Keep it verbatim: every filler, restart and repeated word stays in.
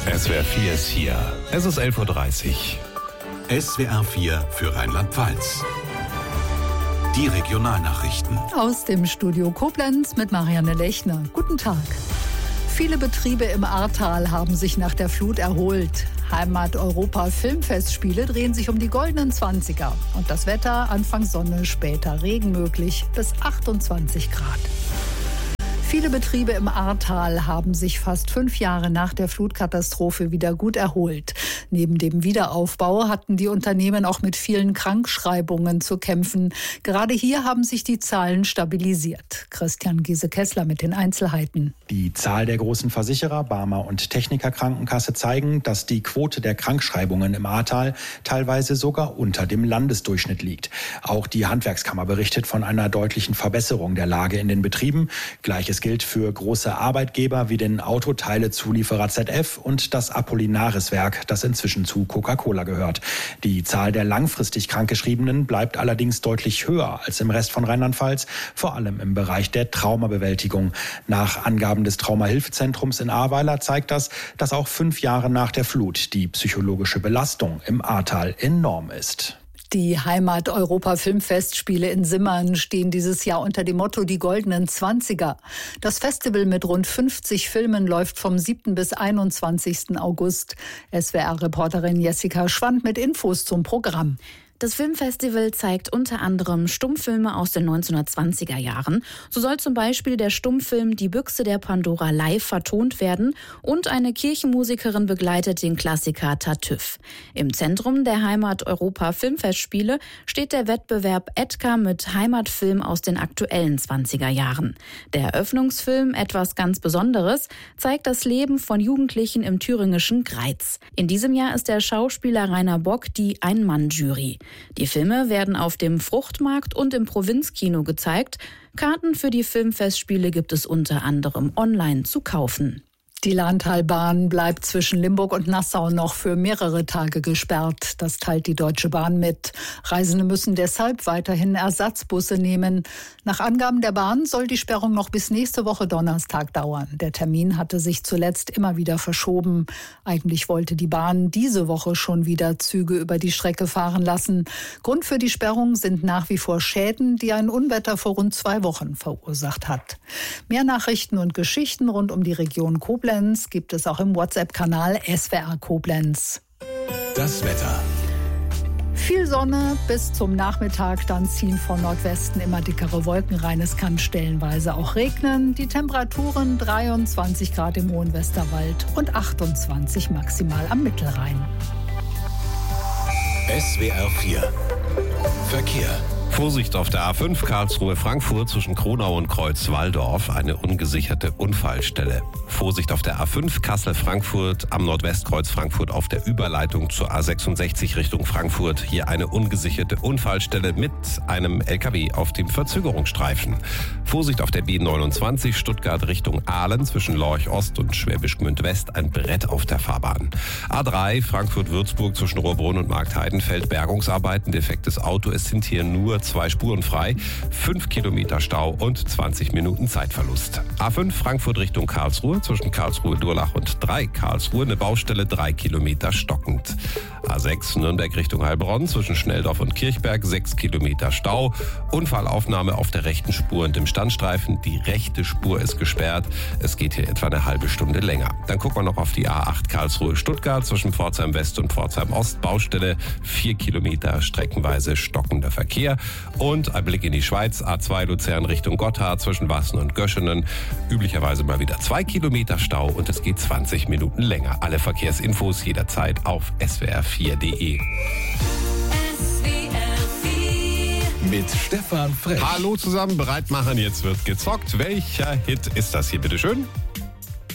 S W R vier ist hier. Es ist elf Uhr dreißig. S W R vier für Rheinland-Pfalz. Die Regionalnachrichten. Aus dem Studio Koblenz mit Marianne Lechner. Guten Tag. Viele Betriebe im Ahrtal haben sich nach der Flut erholt. Heimat-Europa-Filmfestspiele drehen sich um die goldenen Zwanziger. Und das Wetter, anfangs Sonne, später Regen möglich, bis achtundzwanzig Grad. Viele Betriebe im Ahrtal haben sich fast fünf Jahre nach der Flutkatastrophe wieder gut erholt. Neben dem Wiederaufbau hatten die Unternehmen auch mit vielen Krankschreibungen zu kämpfen. Gerade hier haben sich die Zahlen stabilisiert. Christian Giese-Kessler mit den Einzelheiten. Die Zahl der großen Versicherer, Barmer und Techniker Krankenkasse zeigen, dass die Quote der Krankschreibungen im Ahrtal teilweise sogar unter dem Landesdurchschnitt liegt. Auch die Handwerkskammer berichtet von einer deutlichen Verbesserung der Lage in den Betrieben. Gleiches gilt für große Arbeitgeber wie den Autoteilezulieferer Z F und das Apollinaris-Werk, das inzwischen zu Coca-Cola gehört. Die Zahl der langfristig Krankgeschriebenen bleibt allerdings deutlich höher als im Rest von Rheinland-Pfalz, vor allem im Bereich der Traumabewältigung. Nach Angaben des Traumahilfezentrums in Ahrweiler zeigt das, dass auch fünf Jahre nach der Flut die psychologische Belastung im Ahrtal enorm ist. Die Heimat-Europa-Filmfestspiele in Simmern stehen dieses Jahr unter dem Motto Die goldenen Zwanziger. Das Festival mit rund fünfzig Filmen läuft vom siebten bis einundzwanzigsten August. S W R-Reporterin Jessica Schwand mit Infos zum Programm. Das Filmfestival zeigt unter anderem Stummfilme aus den neunzehnhundertzwanziger Jahren. So soll zum Beispiel der Stummfilm Die Büchse der Pandora live vertont werden und eine Kirchenmusikerin begleitet den Klassiker Tartüff. Im Zentrum der Heimat-Europa-Filmfestspiele steht der Wettbewerb Edgar mit Heimatfilm aus den aktuellen zwanziger Jahren. Der Eröffnungsfilm Etwas ganz Besonderes zeigt das Leben von Jugendlichen im thüringischen Greiz. In diesem Jahr ist der Schauspieler Rainer Bock die Ein-Mann-Jury. Die Filme werden auf dem Fruchtmarkt und im Provinzkino gezeigt. Karten für die Filmfestspiele gibt es unter anderem online zu kaufen. Die Lahntalbahn bleibt zwischen Limburg und Nassau noch für mehrere Tage gesperrt. Das teilt die Deutsche Bahn mit. Reisende müssen deshalb weiterhin Ersatzbusse nehmen. Nach Angaben der Bahn soll die Sperrung noch bis nächste Woche Donnerstag dauern. Der Termin hatte sich zuletzt immer wieder verschoben. Eigentlich wollte die Bahn diese Woche schon wieder Züge über die Strecke fahren lassen. Grund für die Sperrung sind nach wie vor Schäden, die ein Unwetter vor rund zwei Wochen verursacht hat. Mehr Nachrichten und Geschichten rund um die Region Koblenz gibt es auch im WhatsApp-Kanal S W R Koblenz. Das Wetter. Viel Sonne bis zum Nachmittag, dann ziehen von Nordwesten immer dickere Wolken rein. Es kann stellenweise auch regnen. Die Temperaturen dreiundzwanzig Grad im hohen Westerwald und achtundzwanzig maximal am Mittelrhein. S W R vier Verkehr. Vorsicht auf der A fünf Karlsruhe-Frankfurt zwischen Kronau und Kreuz-Walldorf, eine ungesicherte Unfallstelle. Vorsicht auf der A fünf Kassel-Frankfurt am Nordwestkreuz Frankfurt auf der Überleitung zur A sechsundsechzig Richtung Frankfurt. Hier eine ungesicherte Unfallstelle mit einem L K W auf dem Verzögerungsstreifen. Vorsicht auf der B neunundzwanzig Stuttgart Richtung Aalen zwischen Lorch Ost und Schwäbisch Gmünd West, ein Brett auf der Fahrbahn. A drei Frankfurt-Würzburg zwischen Rohrbrunn und Marktheidenfeld, Bergungsarbeiten, defektes Auto. Es sind hier nur zwei Spuren frei, fünf Kilometer Stau und zwanzig Minuten Zeitverlust. A fünf Frankfurt Richtung Karlsruhe zwischen Karlsruhe-Durlach und drei Karlsruhe, eine Baustelle, drei Kilometer stockend. A sechs Nürnberg Richtung Heilbronn zwischen Schnelldorf und Kirchberg, sechs Kilometer Stau. Unfallaufnahme auf der rechten Spur und im Standstreifen. Die rechte Spur ist gesperrt. Es geht hier etwa eine halbe Stunde länger. Dann gucken wir noch auf die A acht Karlsruhe-Stuttgart zwischen Pforzheim West und Pforzheim Ost. Baustelle, vier Kilometer streckenweise stockender Verkehr. Und ein Blick in die Schweiz, A zwei Luzern Richtung Gotthard zwischen Wassen und Göschenen. Üblicherweise mal wieder zwei Kilometer Stau und es geht zwanzig Minuten länger. Alle Verkehrsinfos jederzeit auf S W R vier punkt de. S W R vier mit Stefan Frech. Hallo zusammen, bereit machen, jetzt wird gezockt. Welcher Hit ist das hier, bitteschön?